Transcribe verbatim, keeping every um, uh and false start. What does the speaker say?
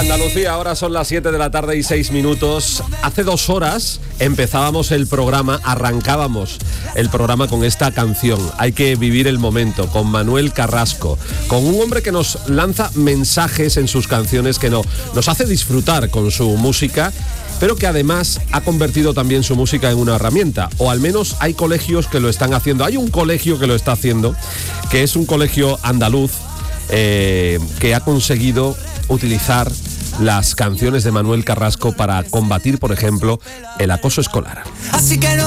Andalucía, ahora son las siete de la tarde y seis minutos. Hace dos horas empezábamos el programa, arrancábamos el programa con esta canción, Hay que vivir el momento, con Manuel Carrasco, con un hombre que nos lanza mensajes en sus canciones, que no, nos hace disfrutar con su música, pero que además ha convertido también su música en una herramienta, o al menos hay colegios que lo están haciendo. Hay un colegio que lo está haciendo, que es un colegio andaluz, eh, que ha conseguido utilizar las canciones de Manuel Carrasco para combatir, por ejemplo, el acoso escolar. Así que no